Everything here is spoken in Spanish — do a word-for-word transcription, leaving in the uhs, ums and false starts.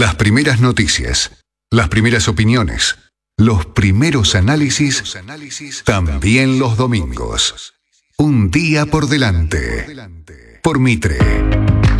Las primeras noticias, las primeras opiniones, los primeros análisis, también los domingos. Un día por delante. Por Mitre.